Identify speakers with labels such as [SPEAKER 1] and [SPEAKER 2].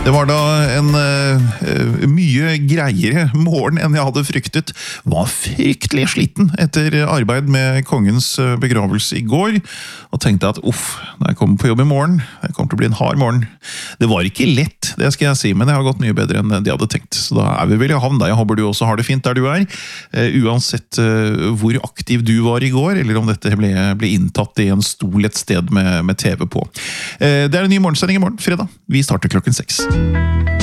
[SPEAKER 1] Det var da en mye greiere morgen enn jeg hadde fryktet. Var fryktelig sliten etter arbeid med kongens begravelse i går, og tenkte at når jeg kommer på jobb i morgen, det kommer til å bli en hard morgen. Det var ikke lett, det skal jeg si, men det har gått mye bedre enn de hadde tenkt. Så da er vi vel i havn der. Jeg håper du også har det fint der du er. Uansett hvor aktiv du var i går, eller om dette ble inntatt i en stol et sted med TV på. Det er en ny morgensending i morgen, fredag. Vi starter klokken 6.